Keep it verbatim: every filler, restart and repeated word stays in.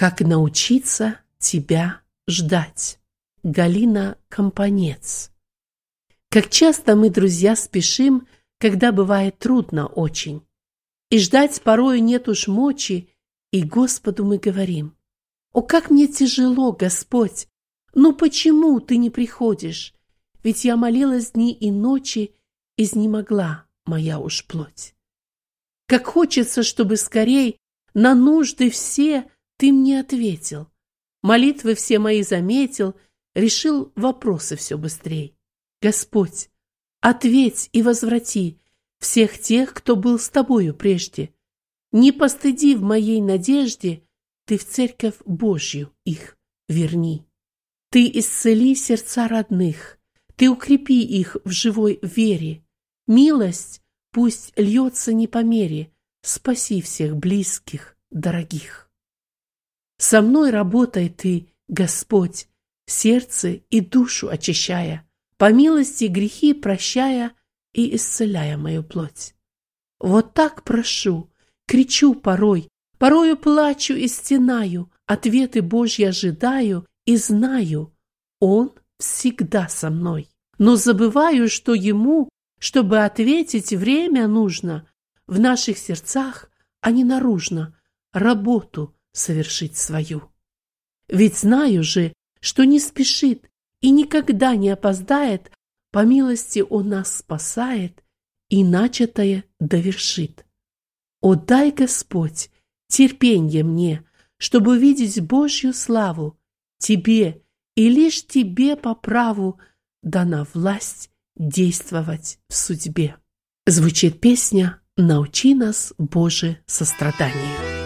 Как научиться тебя ждать? Галина Компанец. Как часто мы, друзья, спешим, когда бывает трудно очень, и ждать порою нет уж мочи, и Господу мы говорим: «О, как мне тяжело, Господь! Ну почему ты не приходишь? Ведь я молилась дни и ночи, изнемогла моя уж плоть. Как хочется, чтобы скорей на нужды все ты мне ответил, молитвы все мои заметил, решил вопросы все быстрей. Господь, ответь и возврати всех тех, кто был с тобою прежде. Не постыди в моей надежде, ты в церковь Божью их верни. Ты исцели сердца родных, ты укрепи их в живой вере. Милость пусть льется не по мере, спаси всех близких, дорогих. Со мной работай ты, Господь, сердце и душу очищая, по милости грехи прощая и исцеляя мою плоть. Вот так прошу, кричу порой, порою плачу и стенаю, ответы Божьи ожидаю и знаю, Он всегда со мной. Но забываю, что Ему, чтобы ответить, время нужно в наших сердцах, а не наружно, работу совершить свою. Ведь знаю же, что не спешит и никогда не опоздает, по милости Он нас спасает и начатое довершит. О, дай, Господь, терпенье мне, чтобы увидеть Божью славу. Тебе и лишь Тебе по праву дана власть действовать в судьбе. Звучит песня «Научи нас, Боже, состраданию».